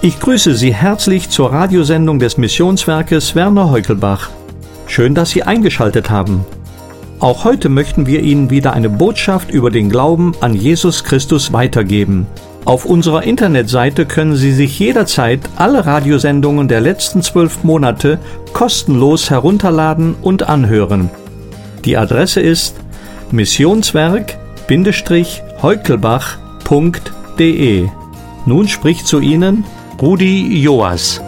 Ich grüße Sie herzlich zur Radiosendung des Missionswerkes Werner Heukelbach. Schön, dass Sie eingeschaltet haben. Auch heute möchten wir Ihnen wieder eine Botschaft über den Glauben an Jesus Christus weitergeben. Auf unserer Internetseite können Sie sich jederzeit alle Radiosendungen der letzten 12 Monate kostenlos herunterladen und anhören. Die Adresse ist missionswerk-heukelbach.de. Nun spricht zu Ihnen Rudi Joas.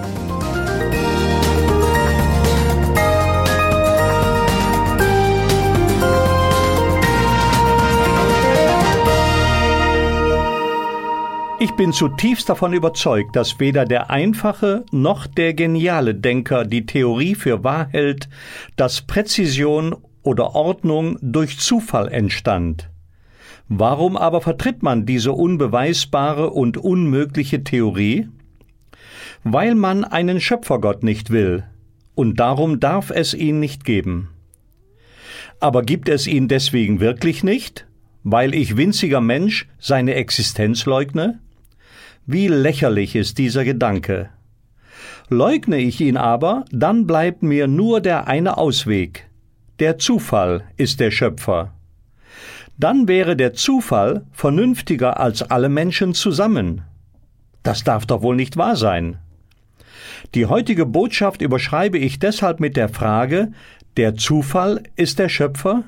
Ich bin zutiefst davon überzeugt, dass weder der einfache noch der geniale Denker die Theorie für wahr hält, dass Präzision oder Ordnung durch Zufall entstand. Warum aber vertritt man diese unbeweisbare und unmögliche Theorie? Weil man einen Schöpfergott nicht will, und darum darf es ihn nicht geben. Aber gibt es ihn deswegen wirklich nicht, weil ich winziger Mensch seine Existenz leugne? Wie lächerlich ist dieser Gedanke. Leugne ich ihn aber, dann bleibt mir nur der eine Ausweg. Der Zufall ist der Schöpfer. Dann wäre der Zufall vernünftiger als alle Menschen zusammen. Das darf doch wohl nicht wahr sein. Die heutige Botschaft überschreibe ich deshalb mit der Frage: Der Zufall ist der Schöpfer?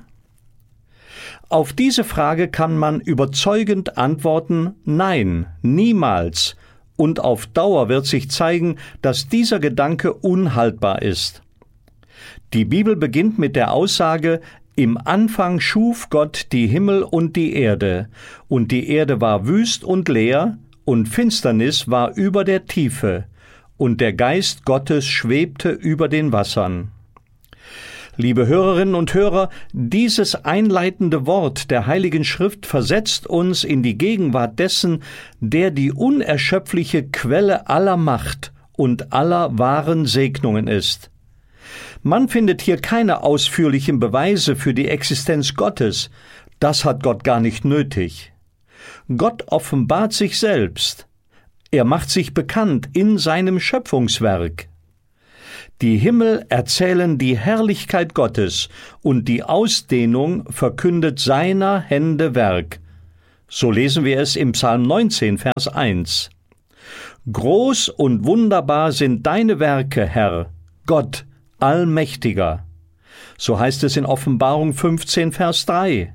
Auf diese Frage kann man überzeugend antworten: Nein, niemals. Und auf Dauer wird sich zeigen, dass dieser Gedanke unhaltbar ist. Die Bibel beginnt mit der Aussage: Im Anfang schuf Gott die Himmel und die Erde, und die Erde war wüst und leer, und Finsternis war über der Tiefe, und der Geist Gottes schwebte über den Wassern. Liebe Hörerinnen und Hörer, dieses einleitende Wort der Heiligen Schrift versetzt uns in die Gegenwart dessen, der die unerschöpfliche Quelle aller Macht und aller wahren Segnungen ist. Man findet hier keine ausführlichen Beweise für die Existenz Gottes. Das hat Gott gar nicht nötig. Gott offenbart sich selbst. Er macht sich bekannt in seinem Schöpfungswerk. Die Himmel erzählen die Herrlichkeit Gottes, und die Ausdehnung verkündet seiner Hände Werk. So lesen wir es im Psalm 19, Vers 1. Groß und wunderbar sind deine Werke, Herr, Gott, Allmächtiger. So heißt es in Offenbarung 15, Vers 3.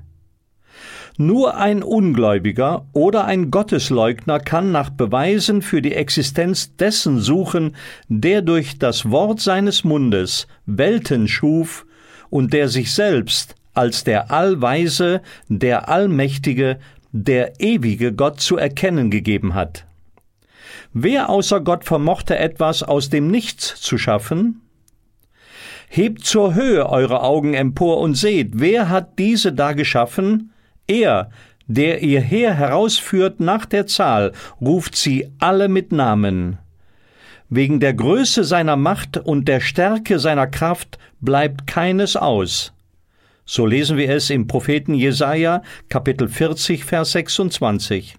Nur ein Ungläubiger oder ein Gottesleugner kann nach Beweisen für die Existenz dessen suchen, der durch das Wort seines Mundes Welten schuf und der sich selbst als der Allweise, der Allmächtige, der ewige Gott zu erkennen gegeben hat. Wer außer Gott vermochte etwas aus dem Nichts zu schaffen? Hebt zur Höhe eure Augen empor und seht, wer hat diese da geschaffen? Er, der ihr Heer herausführt nach der Zahl, ruft sie alle mit Namen. Wegen der Größe seiner Macht und der Stärke seiner Kraft bleibt keines aus. So lesen wir es im Propheten Jesaja, Kapitel 40, Vers 26.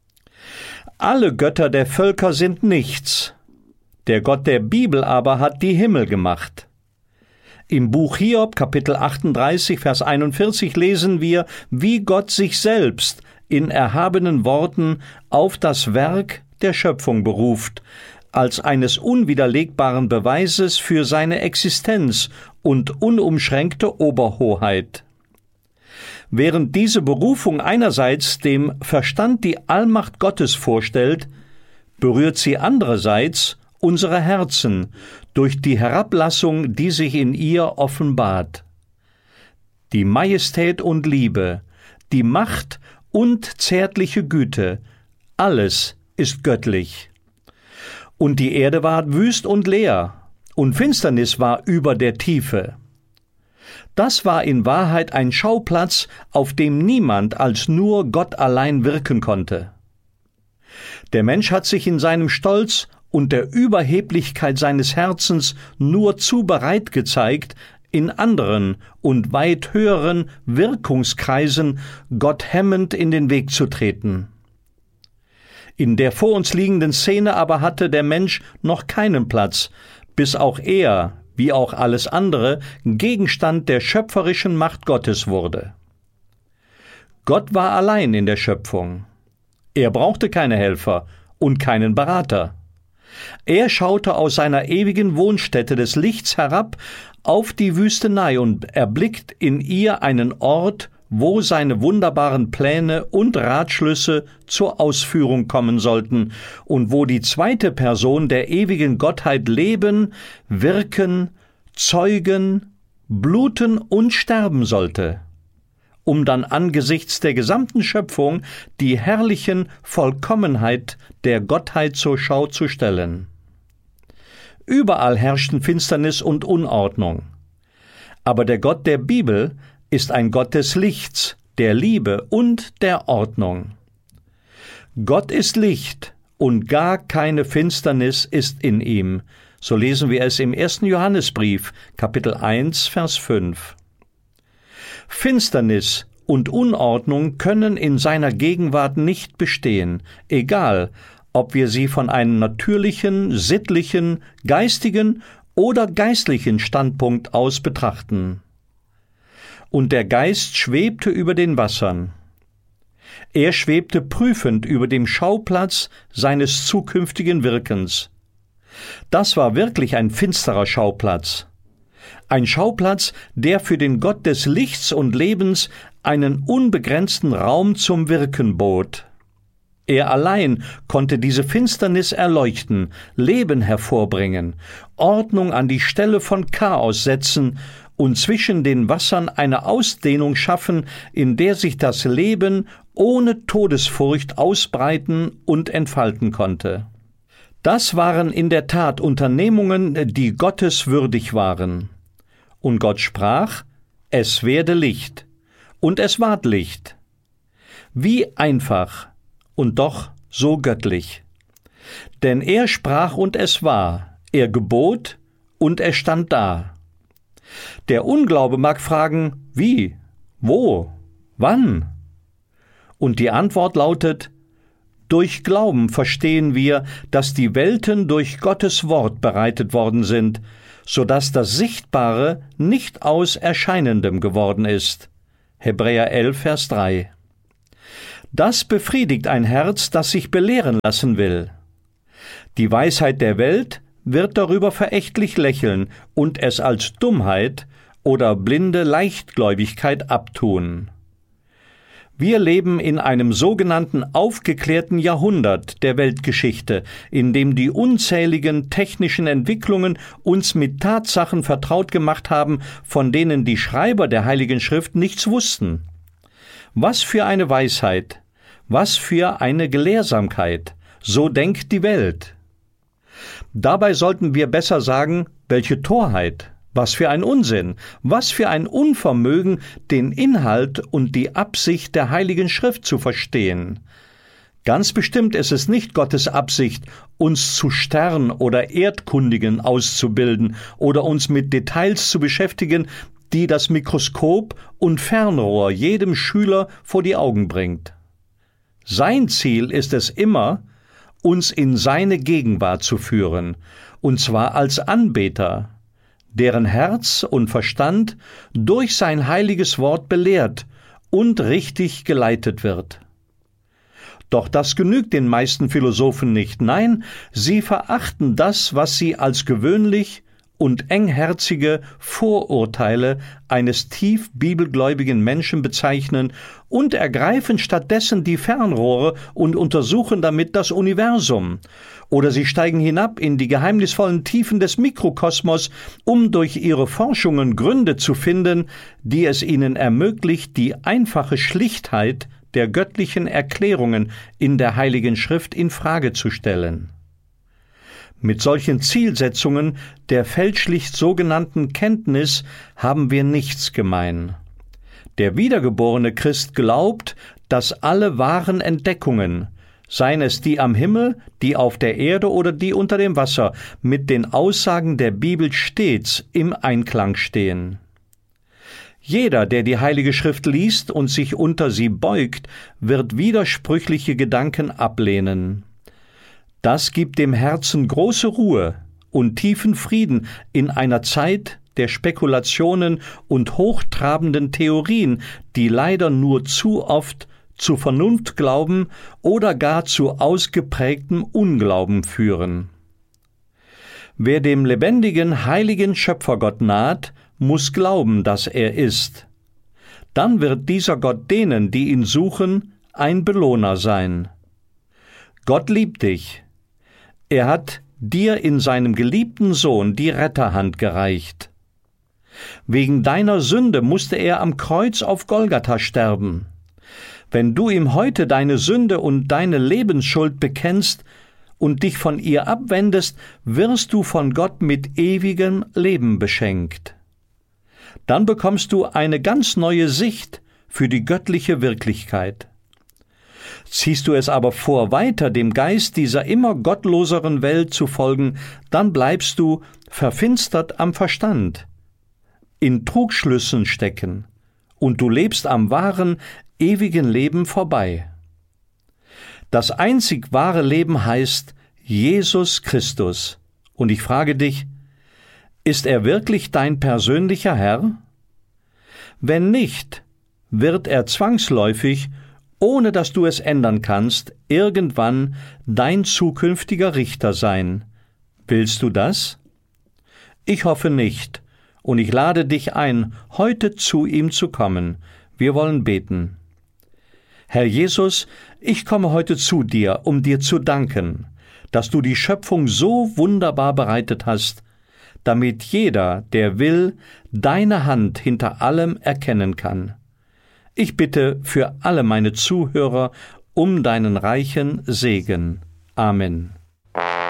Alle Götter der Völker sind nichts. Der Gott der Bibel aber hat die Himmel gemacht. Im Buch Hiob, Kapitel 38, Vers 41 lesen wir, wie Gott sich selbst in erhabenen Worten auf das Werk der Schöpfung beruft, als eines unwiderlegbaren Beweises für seine Existenz und unumschränkte Oberhoheit. Während diese Berufung einerseits dem Verstand die Allmacht Gottes vorstellt, berührt sie andererseits unsere Herzen durch die Herablassung, die sich in ihr offenbart. Die Majestät und Liebe, die Macht und zärtliche Güte, alles ist göttlich. Und die Erde ward wüst und leer, und Finsternis war über der Tiefe. Das war in Wahrheit ein Schauplatz, auf dem niemand als nur Gott allein wirken konnte. Der Mensch hat sich in seinem Stolz und der Überheblichkeit seines Herzens nur zu bereit gezeigt, in anderen und weit höheren Wirkungskreisen Gott hemmend in den Weg zu treten. In der vor uns liegenden Szene aber hatte der Mensch noch keinen Platz, bis auch er, wie auch alles andere, Gegenstand der schöpferischen Macht Gottes wurde. Gott war allein in der Schöpfung. Er brauchte keine Helfer und keinen Berater. Er schaute aus seiner ewigen Wohnstätte des Lichts herab auf die Wüstenei und erblickt in ihr einen Ort, wo seine wunderbaren Pläne und Ratschlüsse zur Ausführung kommen sollten und wo die zweite Person der ewigen Gottheit leben, wirken, zeugen, bluten und sterben sollte, um dann angesichts der gesamten Schöpfung die herrlichen Vollkommenheit der Gottheit zur Schau zu stellen. Überall herrschten Finsternis und Unordnung. Aber der Gott der Bibel ist ein Gott des Lichts, der Liebe und der Ordnung. Gott ist Licht und gar keine Finsternis ist in ihm. So lesen wir es im 1. Johannesbrief, Kapitel 1, Vers 5. Finsternis und Unordnung können in seiner Gegenwart nicht bestehen, egal, ob wir sie von einem natürlichen, sittlichen, geistigen oder geistlichen Standpunkt aus betrachten. Und der Geist schwebte über den Wassern. Er schwebte prüfend über dem Schauplatz seines zukünftigen Wirkens. Das war wirklich ein finsterer Schauplatz. Ein Schauplatz, der für den Gott des Lichts und Lebens einen unbegrenzten Raum zum Wirken bot. Er allein konnte diese Finsternis erleuchten, Leben hervorbringen, Ordnung an die Stelle von Chaos setzen und zwischen den Wassern eine Ausdehnung schaffen, in der sich das Leben ohne Todesfurcht ausbreiten und entfalten konnte. Das waren in der Tat Unternehmungen, die gotteswürdig waren. Und Gott sprach, es werde Licht, und es ward Licht. Wie einfach und doch so göttlich. Denn er sprach und es war, er gebot und es stand da. Der Unglaube mag fragen, wie, wo, wann? Und die Antwort lautet, durch Glauben verstehen wir, dass die Welten durch Gottes Wort bereitet worden sind, so dass das Sichtbare nicht aus Erscheinendem geworden ist. Hebräer 11, Vers 3. Das befriedigt ein Herz, das sich belehren lassen will. Die Weisheit der Welt wird darüber verächtlich lächeln und es als Dummheit oder blinde Leichtgläubigkeit abtun. Wir leben in einem sogenannten aufgeklärten Jahrhundert der Weltgeschichte, in dem die unzähligen technischen Entwicklungen uns mit Tatsachen vertraut gemacht haben, von denen die Schreiber der Heiligen Schrift nichts wussten. Was für eine Weisheit, was für eine Gelehrsamkeit, so denkt die Welt. Dabei sollten wir besser sagen, welche Torheit, was für ein Unsinn, was für ein Unvermögen, den Inhalt und die Absicht der Heiligen Schrift zu verstehen. Ganz bestimmt ist es nicht Gottes Absicht, uns zu Stern- oder Erdkundigen auszubilden oder uns mit Details zu beschäftigen, die das Mikroskop und Fernrohr jedem Schüler vor die Augen bringt. Sein Ziel ist es immer, uns in seine Gegenwart zu führen, und zwar als Anbeter, deren Herz und Verstand durch sein heiliges Wort belehrt und richtig geleitet wird. Doch das genügt den meisten Philosophen nicht. Nein, sie verachten das, was sie als gewöhnlich und engherzige Vorurteile eines tief bibelgläubigen Menschen bezeichnen und ergreifen stattdessen die Fernrohre und untersuchen damit das Universum. Oder sie steigen hinab in die geheimnisvollen Tiefen des Mikrokosmos, um durch ihre Forschungen Gründe zu finden, die es ihnen ermöglicht, die einfache Schlichtheit der göttlichen Erklärungen in der Heiligen Schrift in Frage zu stellen. Mit solchen Zielsetzungen der fälschlich sogenannten Kenntnis haben wir nichts gemein. Der wiedergeborene Christ glaubt, dass alle wahren Entdeckungen, seien es die am Himmel, die auf der Erde oder die unter dem Wasser, mit den Aussagen der Bibel stets im Einklang stehen. Jeder, der die Heilige Schrift liest und sich unter sie beugt, wird widersprüchliche Gedanken ablehnen. Das gibt dem Herzen große Ruhe und tiefen Frieden in einer Zeit der Spekulationen und hochtrabenden Theorien, die leider nur zu oft zu Vernunftglauben oder gar zu ausgeprägtem Unglauben führen. Wer dem lebendigen, heiligen Schöpfergott naht, muss glauben, dass er ist. Dann wird dieser Gott denen, die ihn suchen, ein Belohner sein. Gott liebt dich. Er hat dir in seinem geliebten Sohn die Retterhand gereicht. Wegen deiner Sünde musste er am Kreuz auf Golgatha sterben. Wenn du ihm heute deine Sünde und deine Lebensschuld bekennst und dich von ihr abwendest, wirst du von Gott mit ewigem Leben beschenkt. Dann bekommst du eine ganz neue Sicht für die göttliche Wirklichkeit. Ziehst du es aber vor, weiter dem Geist dieser immer gottloseren Welt zu folgen, dann bleibst du verfinstert am Verstand, in Trugschlüssen stecken, und du lebst am wahren, ewigen Leben vorbei. Das einzig wahre Leben heißt Jesus Christus. Und ich frage dich, ist er wirklich dein persönlicher Herr? Wenn nicht, wird er zwangsläufig, ohne dass du es ändern kannst, irgendwann dein zukünftiger Richter sein. Willst du das? Ich hoffe nicht, und ich lade dich ein, heute zu ihm zu kommen. Wir wollen beten. Herr Jesus, ich komme heute zu dir, um dir zu danken, dass du die Schöpfung so wunderbar bereitet hast, damit jeder, der will, deine Hand hinter allem erkennen kann. Ich bitte für alle meine Zuhörer um deinen reichen Segen. Amen.